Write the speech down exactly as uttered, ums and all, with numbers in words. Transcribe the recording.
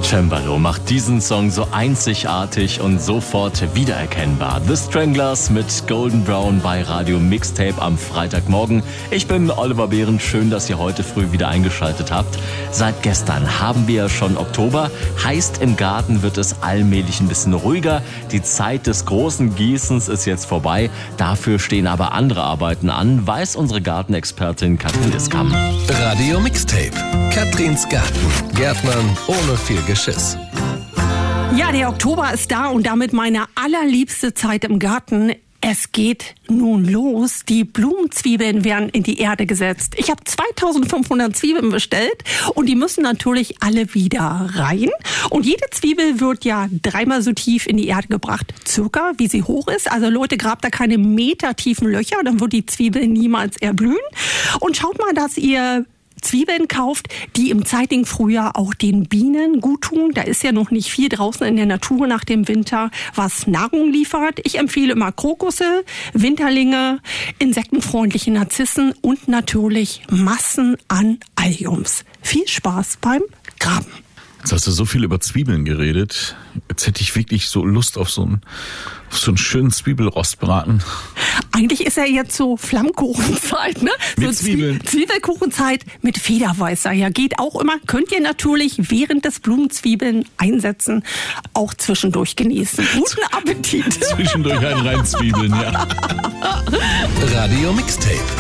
Cembalo macht diesen Song so einzigartig und sofort wiedererkennbar. The Stranglers mit Golden Brown bei Radio Mixtape am Freitagmorgen. Ich bin Oliver Behrens, schön, dass ihr heute früh wieder eingeschaltet habt. Seit gestern haben wir schon Oktober, heißt im Garten wird es allmählich ein bisschen ruhiger. Die Zeit des großen Gießens ist jetzt vorbei, dafür stehen aber andere Arbeiten an, weiß unsere Gartenexpertin Katrin Iskam. Radio Mixtape, Katrins Garten, Gärtnern ohne viel Geschiss. Ja, der Oktober ist da und damit meine allerliebste Zeit im Garten. Es geht nun los. Die Blumenzwiebeln werden in die Erde gesetzt. Ich habe zweitausendfünfhundert Zwiebeln bestellt und die müssen natürlich alle wieder rein. Und jede Zwiebel wird ja dreimal so tief in die Erde gebracht, circa wie sie hoch ist. Also Leute, grabt da keine metertiefen Löcher, dann wird die Zwiebel niemals erblühen. Und schaut mal, dass ihr Zwiebeln kauft, die im zeitigen Frühjahr auch den Bienen gut tun. Da ist ja noch nicht viel draußen in der Natur nach dem Winter, was Nahrung liefert. Ich empfehle immer Krokusse, Winterlinge, insektenfreundliche Narzissen und natürlich Massen an Alliums. Viel Spaß beim Graben. Jetzt hast du so viel über Zwiebeln geredet. Jetzt hätte ich wirklich so Lust auf so einen, auf so einen schönen Zwiebelrostbraten. Eigentlich ist ja jetzt so Flammkuchenzeit, ne? Mit so Zwiebeln. Zwiebelkuchenzeit mit Federweißer. Ja, geht auch immer. Könnt ihr natürlich während des Blumenzwiebeln einsetzen, auch zwischendurch genießen. Guten Appetit. Zwischendurch ein reinzwiebeln, ja. Radio Mixtape.